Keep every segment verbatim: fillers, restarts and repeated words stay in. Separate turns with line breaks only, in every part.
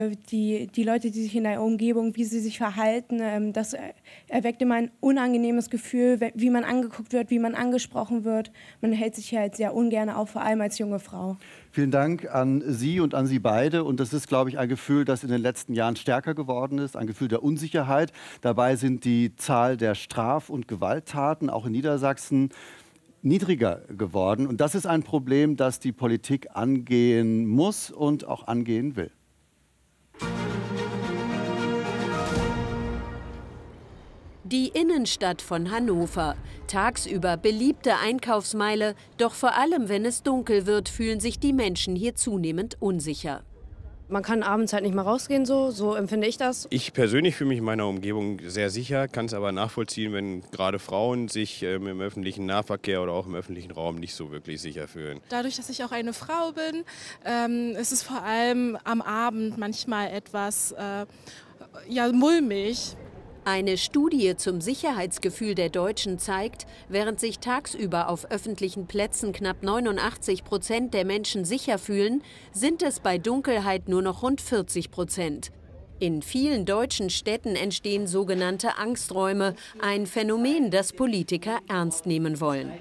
Die, die Leute, die sich in der Umgebung, wie sie sich verhalten, das erweckt immer ein unangenehmes Gefühl, wie man angeguckt wird, wie man angesprochen wird. Man hält sich hier halt sehr ungern auf, vor allem als junge Frau.
Vielen Dank an Sie und an Sie beide. Und das ist, glaube ich, ein Gefühl, das in den letzten Jahren stärker geworden ist, ein Gefühl der Unsicherheit. Dabei sind die Zahl der Straf- und Gewalttaten auch in Niedersachsen niedriger geworden. Und das ist ein Problem, das die Politik angehen muss und auch angehen will.
Die Innenstadt von Hannover. Tagsüber beliebte Einkaufsmeile, doch vor allem, wenn es dunkel wird, fühlen sich die Menschen hier zunehmend unsicher.
Man kann abends halt nicht mehr rausgehen, so, so empfinde ich das.
Ich persönlich fühle mich in meiner Umgebung sehr sicher, kann es aber nachvollziehen, wenn gerade Frauen sich ähm, im öffentlichen Nahverkehr oder auch im öffentlichen Raum nicht so wirklich sicher fühlen.
Dadurch, dass ich auch eine Frau bin, ähm, ist es vor allem am Abend manchmal etwas äh, ja, mulmig.
Eine Studie zum Sicherheitsgefühl der Deutschen zeigt, während sich tagsüber auf öffentlichen Plätzen knapp neunundachtzig Prozent der Menschen sicher fühlen, sind es bei Dunkelheit nur noch rund vierzig Prozent. In vielen deutschen Städten entstehen sogenannte Angsträume, ein Phänomen, das Politiker ernst nehmen wollen.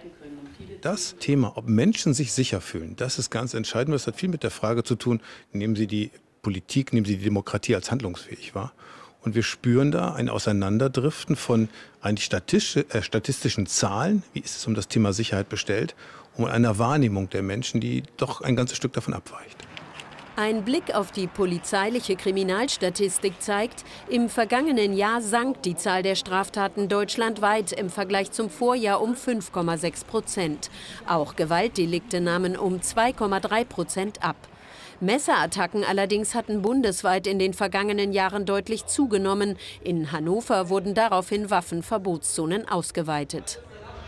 Das Thema, ob Menschen sich sicher fühlen, das ist ganz entscheidend. Das hat viel mit der Frage zu tun, nehmen Sie die Politik, nehmen Sie die Demokratie als handlungsfähig wahr? Und wir spüren da ein Auseinanderdriften von eigentlich statistische, äh, statistischen Zahlen, wie ist es um das Thema Sicherheit bestellt, und einer Wahrnehmung der Menschen, die doch ein ganzes Stück davon abweicht.
Ein Blick auf die polizeiliche Kriminalstatistik zeigt, im vergangenen Jahr sank die Zahl der Straftaten deutschlandweit im Vergleich zum Vorjahr um fünf Komma sechs Prozent. Auch Gewaltdelikte nahmen um zwei Komma drei Prozent ab. Messerattacken allerdings hatten bundesweit in den vergangenen Jahren deutlich zugenommen. In Hannover wurden daraufhin Waffenverbotszonen ausgeweitet.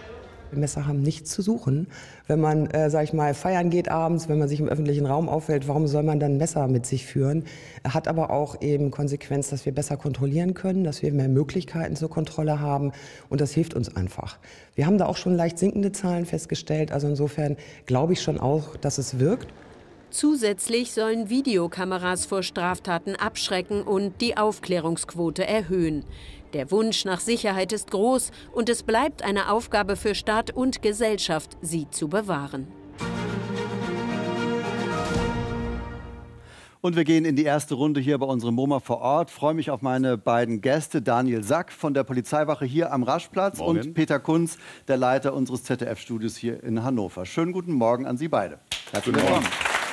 Messer haben nichts zu suchen. Wenn man, äh, sag ich mal, feiern geht abends, wenn man sich im öffentlichen Raum aufhält, warum soll man dann Messer mit sich führen? Hat aber auch eben Konsequenz, dass wir besser kontrollieren können, dass wir mehr Möglichkeiten zur Kontrolle haben, und das hilft uns einfach. Wir haben da auch schon leicht sinkende Zahlen festgestellt, also insofern glaube ich schon auch, dass es wirkt.
Zusätzlich sollen Videokameras vor Straftaten abschrecken und die Aufklärungsquote erhöhen. Der Wunsch nach Sicherheit ist groß und es bleibt eine Aufgabe für Staat und Gesellschaft, sie zu bewahren.
Und wir gehen in die erste Runde hier bei unserem MoMA vor Ort. Ich freue mich auf meine beiden Gäste, Daniel Sack von der Polizeiwache hier am Raschplatz Morgen. Und Peter Kunz, der Leiter unseres Z D F-Studios hier in Hannover. Schönen guten Morgen an Sie beide. Herzlich willkommen.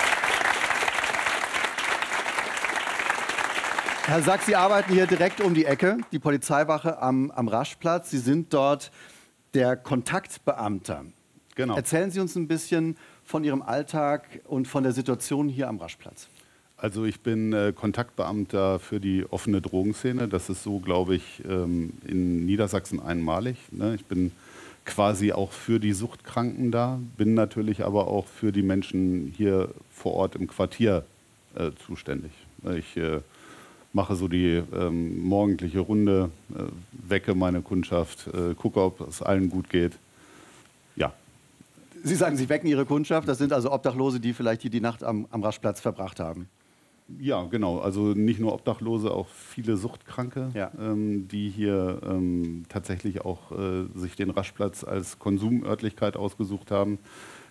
Herr Sack, Sie arbeiten hier direkt um die Ecke, die Polizeiwache am, am Raschplatz. Sie sind dort der Kontaktbeamter.
Genau.
Erzählen Sie uns ein bisschen von Ihrem Alltag und von der Situation hier am Raschplatz.
Also ich bin äh, Kontaktbeamter für die offene Drogenszene. Das ist so, glaube ich, ähm, in Niedersachsen einmalig. Ne? Ich bin quasi auch für die Suchtkranken da, bin natürlich aber auch für die Menschen hier vor Ort im Quartier äh, zuständig. Ich äh, mache so die ähm, morgendliche Runde, äh, wecke meine Kundschaft, äh, gucke, ob es allen gut geht. Ja.
Sie sagen, Sie wecken Ihre Kundschaft. Das sind also Obdachlose, die vielleicht hier die Nacht am, am Raschplatz verbracht haben.
Ja, genau. Also nicht nur Obdachlose, auch viele Suchtkranke, ja. ähm, die hier ähm, tatsächlich auch äh, sich den Raschplatz als Konsumörtlichkeit ausgesucht haben.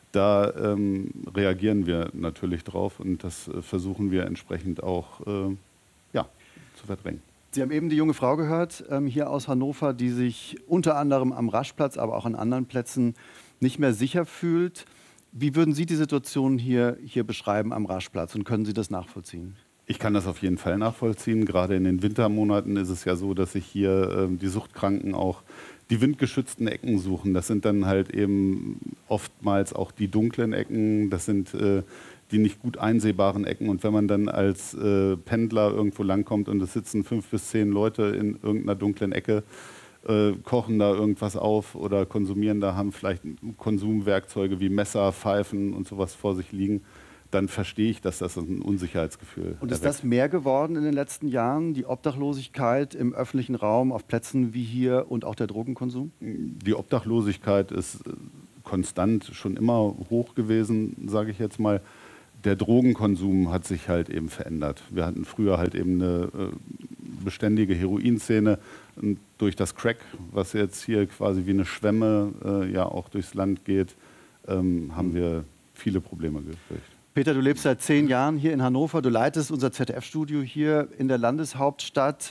Da ähm, reagieren wir natürlich drauf und das äh, versuchen wir entsprechend auch äh, ja, zu verdrängen.
Sie haben eben die junge Frau gehört, ähm, hier aus Hannover, die sich unter anderem am Raschplatz, aber auch an anderen Plätzen nicht mehr sicher fühlt. Wie würden Sie die Situation hier, hier beschreiben am Raschplatz und können Sie das nachvollziehen?
Ich kann das auf jeden Fall nachvollziehen. Gerade in den Wintermonaten ist es ja so, dass sich hier äh, die Suchtkranken auch die windgeschützten Ecken suchen. Das sind dann halt eben oftmals auch die dunklen Ecken. Das sind äh, die nicht gut einsehbaren Ecken. Und wenn man dann als äh, Pendler irgendwo langkommt und es sitzen fünf bis zehn Leute in irgendeiner dunklen Ecke, äh, kochen da irgendwas auf oder konsumieren da, haben vielleicht Konsumwerkzeuge wie Messer, Pfeifen und sowas vor sich liegen, dann verstehe ich, dass das ein Unsicherheitsgefühl ist.
Und ist das mehr geworden in den letzten Jahren, die Obdachlosigkeit im öffentlichen Raum auf Plätzen wie hier und auch der Drogenkonsum?
Die Obdachlosigkeit ist konstant schon immer hoch gewesen, sage ich jetzt mal. der Drogenkonsum hat sich halt eben verändert. Wir hatten früher halt eben eine äh, beständige Heroinszene. Und durch das Crack, was jetzt hier quasi wie eine Schwemme äh, ja auch durchs Land geht, ähm, haben wir viele Probleme gekriegt.
Peter, du lebst seit zehn Jahren hier in Hannover. Du leitest unser Z D F-Studio hier in der Landeshauptstadt.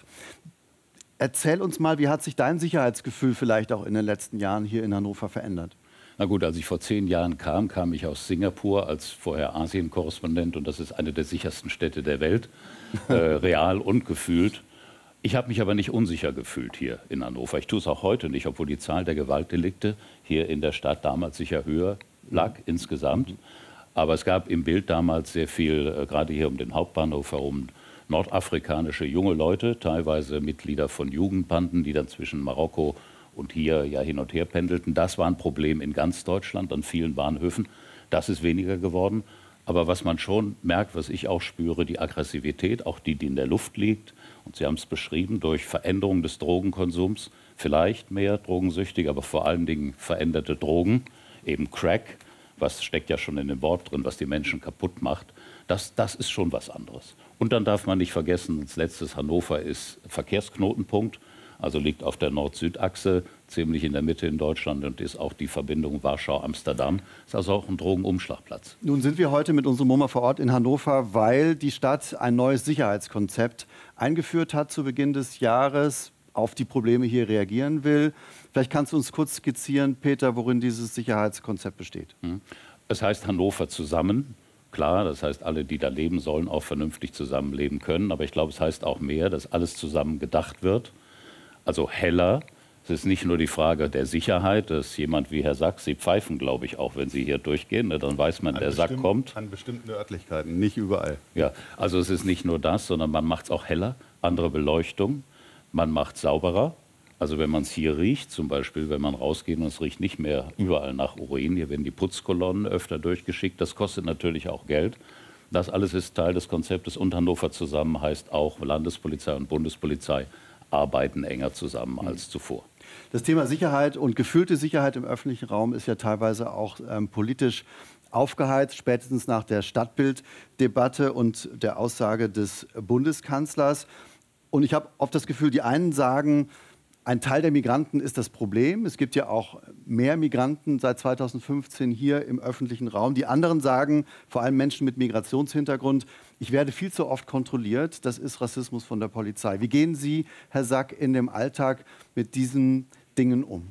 Erzähl uns mal, wie hat sich dein Sicherheitsgefühl vielleicht auch in den letzten Jahren hier in Hannover verändert?
Na gut, als ich vor zehn Jahren kam, kam ich aus Singapur als vorher Asien-Korrespondent und das ist eine der sichersten Städte der Welt, äh, real und gefühlt. Ich habe mich aber nicht unsicher gefühlt hier in Hannover. Ich tue es auch heute nicht, obwohl die Zahl der Gewaltdelikte hier in der Stadt damals sicher höher lag insgesamt. Aber es gab im Bild damals sehr viel, äh, gerade hier um den Hauptbahnhof herum, nordafrikanische junge Leute, teilweise Mitglieder von Jugendbanden, die dann zwischen Marokko und hier ja hin und her pendelten. Das war ein Problem in ganz Deutschland, an vielen Bahnhöfen. Das ist weniger geworden. Aber was man schon merkt, was ich auch spüre, die Aggressivität, auch die, die in der Luft liegt. Und Sie haben es beschrieben, durch Veränderung des Drogenkonsums, vielleicht mehr drogensüchtig, aber vor allen Dingen veränderte Drogen, eben Crack, was steckt ja schon in dem Wort drin, was die Menschen kaputt macht. Das, das ist schon was anderes. Und dann darf man nicht vergessen, als letztes, Hannover ist Verkehrsknotenpunkt, also liegt auf der Nord-Süd-Achse, ziemlich in der Mitte in Deutschland und ist auch die Verbindung Warschau-Amsterdam. Ist also auch ein Drogenumschlagplatz.
Nun sind wir heute mit unserem MoMA vor Ort in Hannover, weil die Stadt ein neues Sicherheitskonzept eingeführt hat zu Beginn des Jahres, auf die Probleme hier reagieren will. Vielleicht kannst du uns kurz skizzieren, Peter, worin dieses Sicherheitskonzept besteht.
Es heißt Hannover zusammen. Klar, das heißt, alle, die da leben, sollen auch vernünftig zusammenleben können. Aber ich glaube, es heißt auch mehr, dass alles zusammen gedacht wird. Also heller. Es ist nicht nur die Frage der Sicherheit, dass jemand wie Herr Sack, Sie pfeifen, glaube ich, auch, wenn Sie hier durchgehen, ne, dann weiß man, an der Sack kommt.
An bestimmten Örtlichkeiten, nicht überall.
Ja, also es ist nicht nur das, sondern man macht es auch heller, andere Beleuchtung, man macht sauberer. Also wenn man es hier riecht, zum Beispiel, wenn man rausgeht und es riecht nicht mehr überall nach Urin, hier werden die Putzkolonnen öfter durchgeschickt, das kostet natürlich auch Geld. Das alles ist Teil des Konzeptes und Hannover zusammen heißt auch Landespolizei und Bundespolizei arbeiten enger zusammen als zuvor.
Das Thema Sicherheit und gefühlte Sicherheit im öffentlichen Raum ist ja teilweise auch ähm, politisch aufgeheizt, spätestens nach der Stadtbilddebatte und der Aussage des Bundeskanzlers. Und ich habe oft das Gefühl, die einen sagen, ein Teil der Migranten ist das Problem. Es gibt ja auch mehr Migranten seit zweitausendfünfzehn hier im öffentlichen Raum. Die anderen sagen, vor allem Menschen mit Migrationshintergrund, ich werde viel zu oft kontrolliert. Das ist Rassismus von der Polizei. Wie gehen Sie, Herr Sack, in dem Alltag mit diesen Dingen um?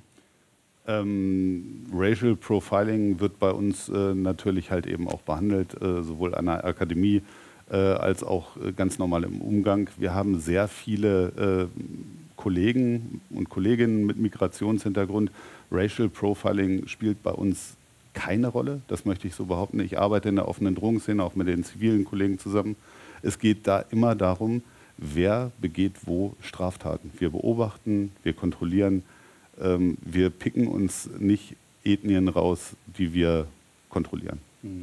Ähm, Racial Profiling wird bei uns äh, natürlich halt eben auch behandelt, äh, sowohl an der Akademie äh, als auch äh, ganz normal im Umgang. Wir haben sehr viele äh, Kollegen und Kolleginnen mit Migrationshintergrund. Racial Profiling spielt bei uns keine Rolle, das möchte ich so behaupten. Ich arbeite in der offenen Drogenszene auch mit den zivilen Kollegen zusammen. Es geht da immer darum, wer begeht wo Straftaten. Wir beobachten, wir kontrollieren, ähm, wir picken uns nicht Ethnien raus, die wir kontrollieren.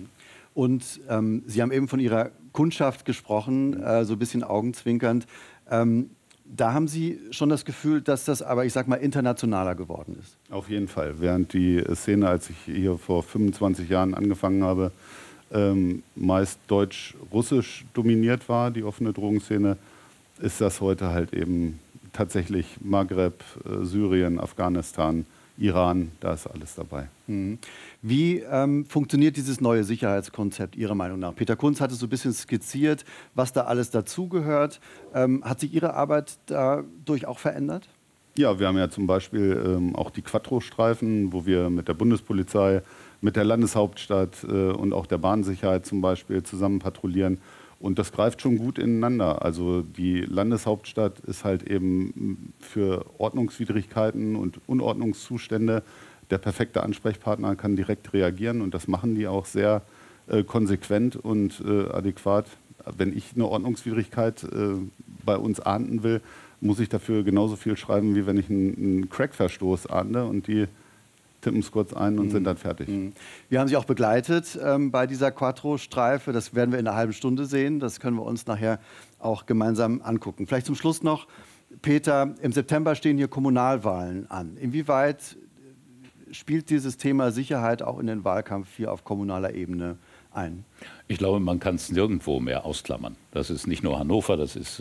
Und ähm, Sie haben eben von Ihrer Kundschaft gesprochen, äh, so ein bisschen augenzwinkernd. Ähm, Da haben Sie schon das Gefühl, dass das aber, ich sag mal, internationaler geworden ist?
Auf jeden Fall. Während die Szene, als ich hier vor fünfundzwanzig Jahren angefangen habe, ähm, meist deutsch-russisch dominiert war, die offene Drogenszene, ist das heute halt eben tatsächlich Maghreb, äh, Syrien, Afghanistan, Iran, da ist alles dabei.
Mhm. Wie ähm, funktioniert dieses neue Sicherheitskonzept Ihrer Meinung nach? Peter Kunz hat es so ein bisschen skizziert, was da alles dazugehört. Ähm, hat sich Ihre Arbeit dadurch auch verändert?
Ja, wir haben ja zum Beispiel ähm, auch die Quattro-Streifen, wo wir mit der Bundespolizei, mit der Landeshauptstadt äh, und auch der Bahnsicherheit zum Beispiel zusammen patrouillieren. Und das greift schon gut ineinander. Also die Landeshauptstadt ist halt eben für Ordnungswidrigkeiten und Unordnungszustände der perfekte Ansprechpartner, kann direkt reagieren und das machen die auch sehr äh, konsequent und äh, adäquat. Wenn ich eine Ordnungswidrigkeit äh, bei uns ahnden will, muss ich dafür genauso viel schreiben, wie wenn ich einen, einen Crack-Verstoß ahnde und die tippen es kurz ein und mhm. sind dann fertig.
Wir haben Sie auch begleitet ähm, bei dieser Quattro-Streife. Das werden wir in einer halben Stunde sehen. Das können wir uns nachher auch gemeinsam angucken. Vielleicht zum Schluss noch, Peter, im September stehen hier Kommunalwahlen an. Inwieweit spielt dieses Thema Sicherheit auch in den Wahlkampf hier auf kommunaler Ebene ein?
Ich glaube, man kann es nirgendwo mehr ausklammern. Das ist nicht nur Hannover, das ist